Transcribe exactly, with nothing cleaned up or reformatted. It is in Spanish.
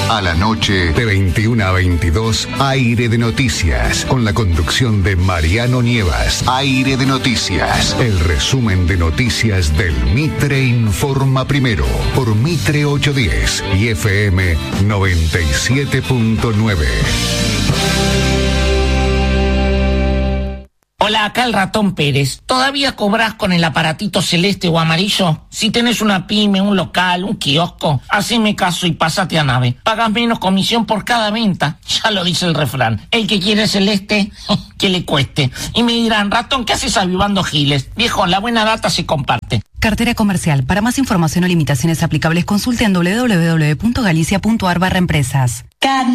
A la noche, de veintiuna a veintidós, Aire de Noticias, con la conducción de Mariano Nievas. Aire de Noticias, el resumen de noticias del Mitre Informa Primero, por Mitre ochocientos diez y F M noventa y siete punto nueve. Hola, acá el Ratón Pérez. ¿Todavía cobras con el aparatito celeste o amarillo? Si tenés una pyme, un local, un kiosco, haceme caso y pásate a Nave. Pagas menos comisión por cada venta. Ya lo dice el refrán. El que quiere celeste, que le cueste. Y me dirán, Ratón, ¿qué haces avivando giles? Viejo, la buena data se comparte. Cartera comercial. Para más información o limitaciones aplicables, consulte en doble u doble u doble u punto galicia punto a r barra empresas.